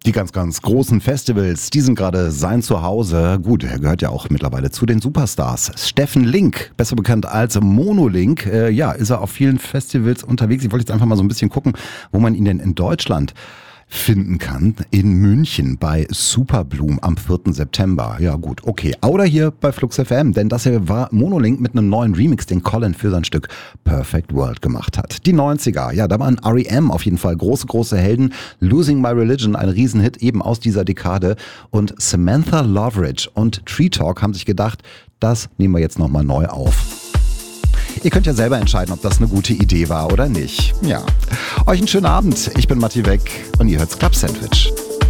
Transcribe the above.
Die ganz, ganz großen Festivals, die sind gerade sein Zuhause. Gut, er gehört ja auch mittlerweile zu den Superstars. Steffen Link, besser bekannt als Monolink, ist er auf vielen Festivals unterwegs. Ich wollte jetzt einfach mal so ein bisschen gucken, wo man ihn denn in Deutschland finden kann. In München bei Superbloom am 4. September. Ja gut, okay. Oder hier bei Flux FM, denn das hier war Monolink mit einem neuen Remix, den Colin für sein Stück Perfect World gemacht hat. Die 90er, ja, da waren R.E.M. auf jeden Fall große Helden. Losing My Religion, ein Riesenhit eben aus dieser Dekade. Und Samantha Loveridge und Tree Talk haben sich gedacht, das nehmen wir jetzt nochmal neu auf. Ihr könnt ja selber entscheiden, ob das eine gute Idee war oder nicht. Ja. Euch einen schönen Abend. Ich bin Matti Weck und ihr hört's Club Sandwich.